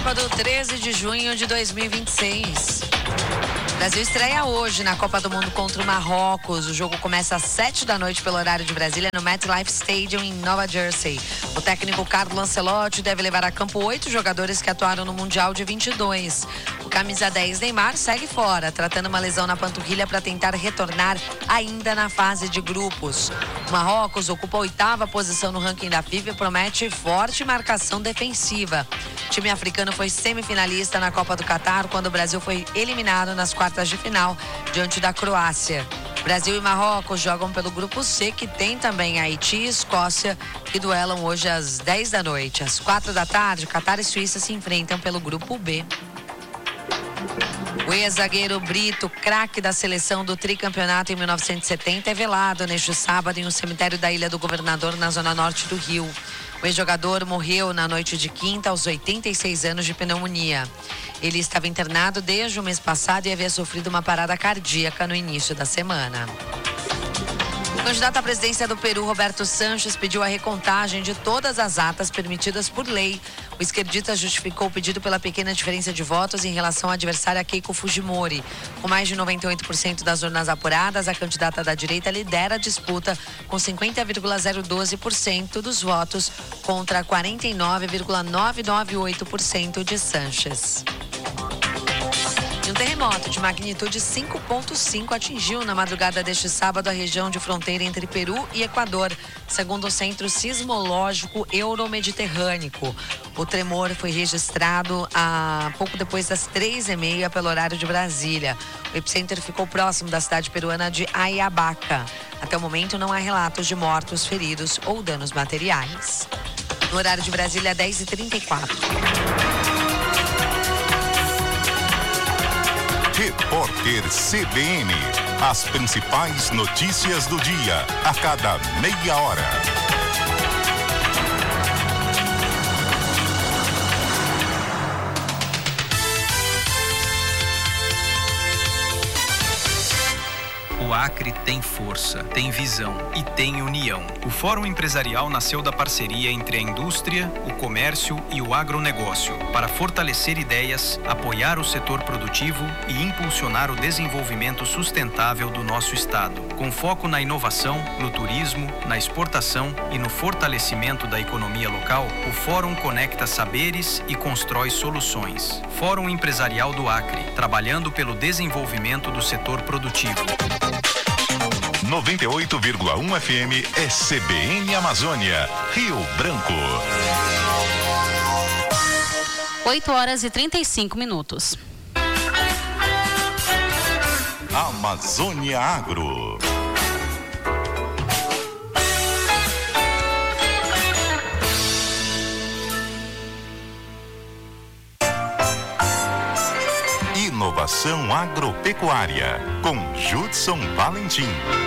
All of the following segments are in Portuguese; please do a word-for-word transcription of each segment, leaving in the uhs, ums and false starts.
Sábado, treze de junho de dois mil e vinte e seis. O Brasil estreia hoje na Copa do Mundo contra o Marrocos. O jogo começa às sete da noite pelo horário de Brasília no MetLife Stadium em Nova Jersey. O técnico Carlo Ancelotti deve levar a campo oito jogadores que atuaram no Mundial de vinte e dois. O camisa dez Neymar segue fora, tratando uma lesão na panturrilha para tentar retornar ainda na fase de grupos. O Marrocos ocupa a oitava posição no ranking da FIFA e promete forte marcação defensiva. O time africano foi semifinalista na Copa do Catar quando o Brasil foi eliminado nas quartas de final diante da Croácia. Brasil e Marrocos jogam pelo grupo C, que tem também Haiti e Escócia, que duelam hoje às dez da noite. Às quatro da tarde, Catar e Suíça se enfrentam pelo grupo B. O ex-zagueiro Brito, craque da seleção do tricampeonato em mil novecentos e setenta, é velado neste sábado em um cemitério da Ilha do Governador, na zona norte do Rio. O ex-jogador morreu na noite de quinta aos oitenta e seis anos de pneumonia. Ele estava internado desde o mês passado e havia sofrido uma parada cardíaca no início da semana. O candidato à presidência do Peru, Roberto Sanches, pediu a recontagem de todas as atas permitidas por lei. O esquerdista justificou o pedido pela pequena diferença de votos em relação à adversária Keiko Fujimori. Com mais de noventa e oito por cento das urnas apuradas, a candidata da direita lidera a disputa com cinquenta vírgula zero doze por cento dos votos contra quarenta e nove vírgula novecentos e noventa e oito por cento de Sanches. Um terremoto de magnitude cinco ponto cinco atingiu na madrugada deste sábado a região de fronteira entre Peru e Equador, segundo o Centro Sismológico Euromediterrâneo. O tremor foi registrado a pouco depois das três e meia pelo horário de Brasília. O epicentro ficou próximo da cidade peruana de Ayabaca. Até o momento não há relatos de mortos, feridos ou danos materiais. No horário de Brasília, dez e trinta e quatro. Repórter C B N. As principais notícias do dia, a cada meia hora. O Acre tem força, tem visão e tem união. O Fórum Empresarial nasceu da parceria entre a indústria, o comércio e o agronegócio para fortalecer ideias, apoiar o setor produtivo e impulsionar o desenvolvimento sustentável do nosso estado. Com foco na inovação, no turismo, na exportação e no fortalecimento da economia local, o Fórum conecta saberes e constrói soluções. Fórum Empresarial do Acre, trabalhando pelo desenvolvimento do setor produtivo. noventa e oito vírgula um F M é C B N Amazônia, Rio Branco. oito horas e trinta e cinco minutos. Amazônia Agro. Inovação agropecuária, com Judson Valentim.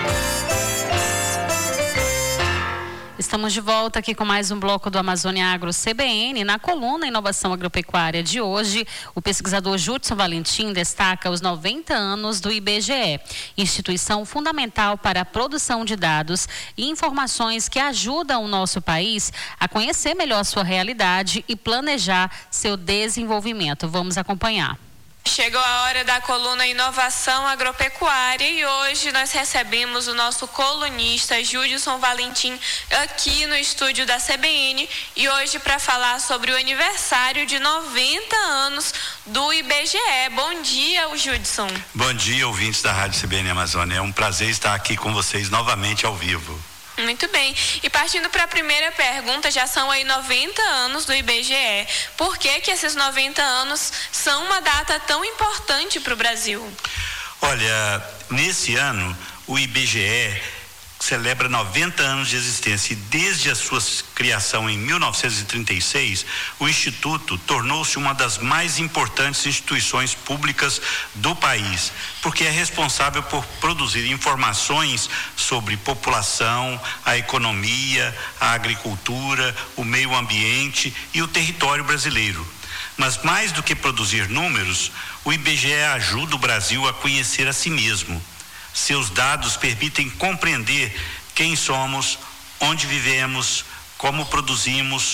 Estamos de volta aqui com mais um bloco do Amazônia Agro C B N. Na coluna Inovação Agropecuária de hoje, o pesquisador Judson Valentim destaca os noventa anos do I B G E, instituição fundamental para a produção de dados e informações que ajudam o nosso país a conhecer melhor sua realidade e planejar seu desenvolvimento. Vamos acompanhar. Chegou a hora da coluna Inovação Agropecuária e hoje nós recebemos o nosso colunista Judson Valentim aqui no estúdio da C B N e hoje para falar sobre o aniversário de noventa anos do I B G E. Bom dia, Judson. Bom dia, ouvintes da Rádio C B N Amazônia. É um prazer estar aqui com vocês novamente ao vivo. Muito bem. E partindo para a primeira pergunta, já são aí noventa anos do I B G E. Por que que esses noventa anos são uma data tão importante para o Brasil? Olha, nesse ano, o I B G E celebra noventa anos de existência e desde a sua criação em mil novecentos e trinta e seis, o Instituto tornou-se uma das mais importantes instituições públicas do país, porque é responsável por produzir informações sobre população, a economia, a agricultura, o meio ambiente e o território brasileiro. Mas mais do que produzir números, o I B G E ajuda o Brasil a conhecer a si mesmo. Seus dados permitem compreender quem somos, onde vivemos, como produzimos,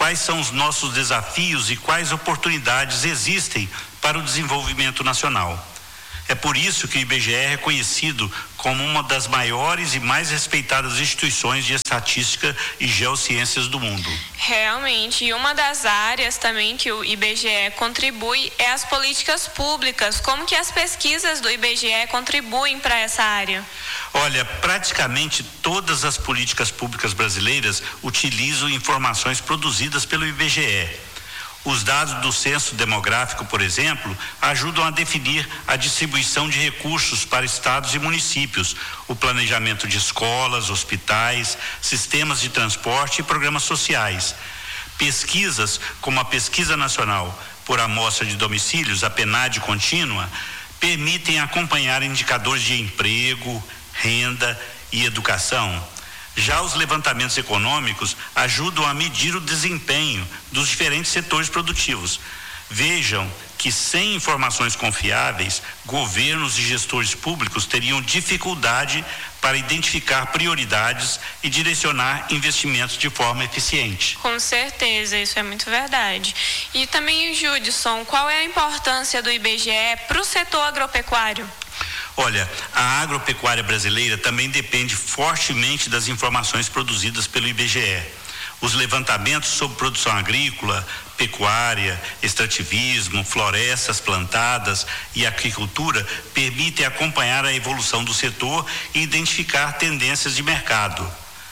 quais são os nossos desafios e quais oportunidades existem para o desenvolvimento nacional. É por isso que o I B G E é reconhecido como uma das maiores e mais respeitadas instituições de estatística e geociências do mundo. Realmente, e uma das áreas também que o I B G E contribui é as políticas públicas. Como que as pesquisas do I B G E contribuem para essa área? Olha, praticamente todas as políticas públicas brasileiras utilizam informações produzidas pelo I B G E. Os dados do censo demográfico, por exemplo, ajudam a definir a distribuição de recursos para estados e municípios, o planejamento de escolas, hospitais, sistemas de transporte e programas sociais. Pesquisas como a Pesquisa Nacional por Amostra de Domicílios, a PNAD contínua, permitem acompanhar indicadores de emprego, renda e educação. Já os levantamentos econômicos ajudam a medir o desempenho dos diferentes setores produtivos. Vejam que sem informações confiáveis, governos e gestores públicos teriam dificuldade para identificar prioridades e direcionar investimentos de forma eficiente. Com certeza, isso é muito verdade. E também, Judson, qual é a importância do I B G E para o setor agropecuário? Olha, a agropecuária brasileira também depende fortemente das informações produzidas pelo I B G E. Os levantamentos sobre produção agrícola, pecuária, extrativismo, florestas plantadas e agricultura permitem acompanhar a evolução do setor e identificar tendências de mercado.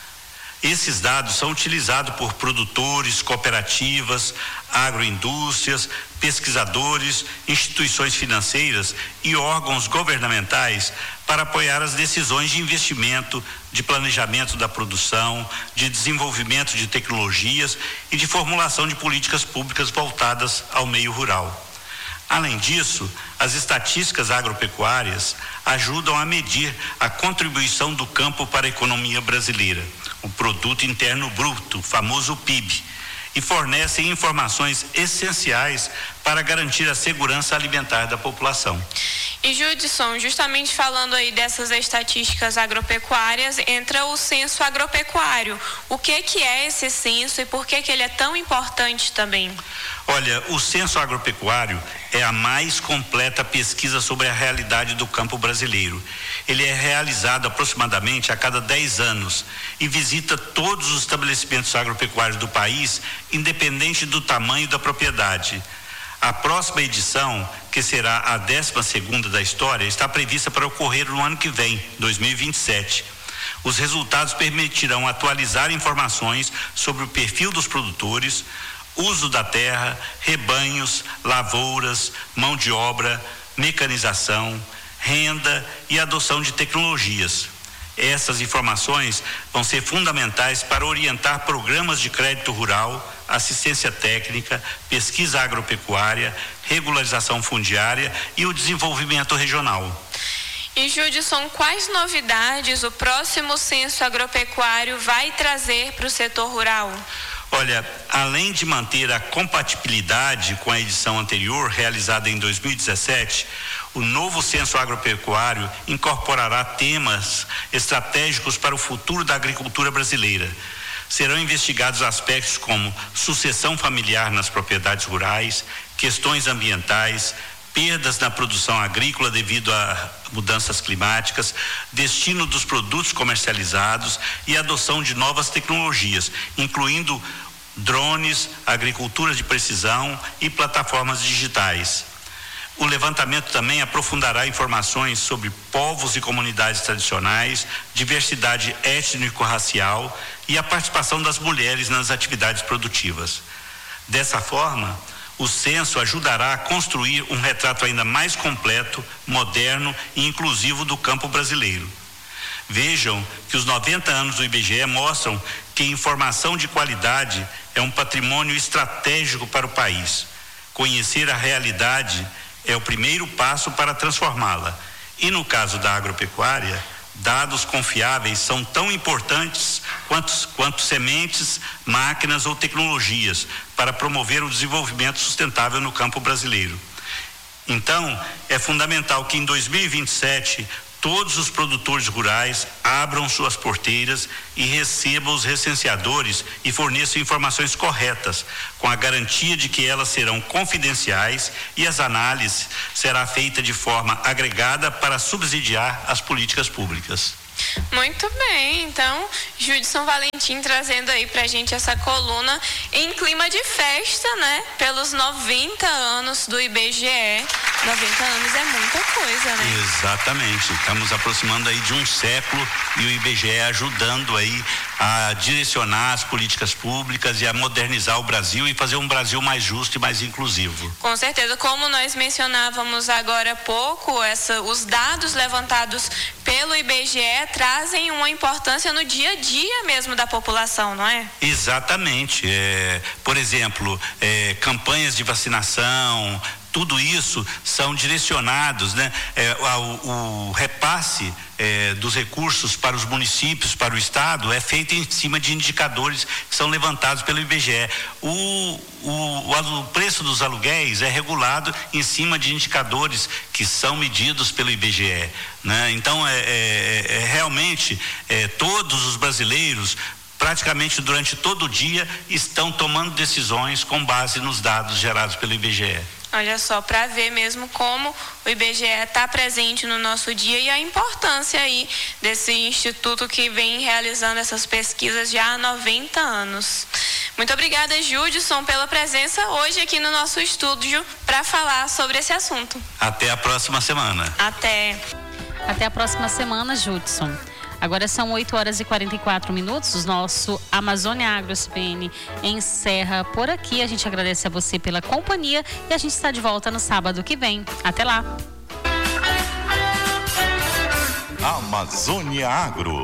Esses dados são utilizados por produtores, cooperativas, agroindústrias, pesquisadores, instituições financeiras e órgãos governamentais para apoiar as decisões de investimento, de planejamento da produção, de desenvolvimento de tecnologias e de formulação de políticas públicas voltadas ao meio rural. Além disso, as estatísticas agropecuárias ajudam a medir a contribuição do campo para a economia brasileira, o Produto Interno Bruto, o famoso P I B, e fornecem informações essenciais para garantir a segurança alimentar da população. E Judson, justamente falando aí dessas estatísticas agropecuárias, entra o censo agropecuário. O que que é esse censo e por que que ele é tão importante também? Olha, o censo agropecuário é a mais completa pesquisa sobre a realidade do campo brasileiro. Ele é realizado aproximadamente a cada dez anos e visita todos os estabelecimentos agropecuários do país, independente do tamanho da propriedade. A próxima edição, que será a décima segunda da história, está prevista para ocorrer no ano que vem, dois mil e vinte e sete. Os resultados permitirão atualizar informações sobre o perfil dos produtores, uso da terra, rebanhos, lavouras, mão de obra, mecanização, renda e adoção de tecnologias. Essas informações vão ser fundamentais para orientar programas de crédito rural, assistência técnica, pesquisa agropecuária, regularização fundiária e o desenvolvimento regional. E Judson, quais novidades o próximo censo agropecuário vai trazer para o setor rural? Olha, além de manter a compatibilidade com a edição anterior, realizada em dois mil e dezessete, o novo censo agropecuário incorporará temas estratégicos para o futuro da agricultura brasileira. Serão investigados aspectos como sucessão familiar nas propriedades rurais, questões ambientais, perdas na produção agrícola devido a mudanças climáticas, destino dos produtos comercializados e adoção de novas tecnologias, incluindo drones, agricultura de precisão e plataformas digitais. O levantamento também aprofundará informações sobre povos e comunidades tradicionais, diversidade étnico-racial e a participação das mulheres nas atividades produtivas. Dessa forma, o censo ajudará a construir um retrato ainda mais completo, moderno e inclusivo do campo brasileiro. Vejam que os noventa anos do I B G E mostram que informação de qualidade é um patrimônio estratégico para o país. Conhecer a realidade é o primeiro passo para transformá-la. E no caso da agropecuária, dados confiáveis são tão importantes quanto, quanto sementes, máquinas ou tecnologias para promover o desenvolvimento sustentável no campo brasileiro. Então, é fundamental que em dois mil e vinte e sete todos os produtores rurais abram suas porteiras e recebam os recenseadores e forneçam informações corretas, com a garantia de que elas serão confidenciais e as análises será feita de forma agregada para subsidiar as políticas públicas. Muito bem, então Judson Valentim trazendo aí pra gente essa coluna em clima de festa, né? Pelos noventa anos do I B G E. noventa anos é muita coisa, né? Exatamente, estamos aproximando aí de um século e o I B G E ajudando aí a direcionar as políticas públicas e a modernizar o Brasil e fazer um Brasil mais justo e mais inclusivo. Com certeza, como nós mencionávamos agora há pouco, essa, os dados levantados pelo I B G E trazem uma importância no dia a dia mesmo da população, não é? Exatamente. É, por exemplo, é, campanhas de vacinação, tudo isso são direcionados, né? É, o, o repasse é, dos recursos para os municípios, para o estado, é feito em cima de indicadores que são levantados pelo I B G E. O, o, o preço dos aluguéis é regulado em cima de indicadores que são medidos pelo I B G E, né? Então, é, é, é realmente é, todos os brasileiros, praticamente durante todo o dia, estão tomando decisões com base nos dados gerados pelo I B G E. Olha só, para ver mesmo como o I B G E está presente no nosso dia e a importância aí desse instituto que vem realizando essas pesquisas já há noventa anos. Muito obrigada, Judson, pela presença hoje aqui no nosso estúdio para falar sobre esse assunto. Até a próxima semana. Até. Até a próxima semana, Judson. Agora são oito horas e quarenta e quatro minutos. O nosso Amazônia Agro S B N encerra por aqui. A gente agradece a você pela companhia e a gente está de volta no sábado que vem. Até lá. Amazônia Agro.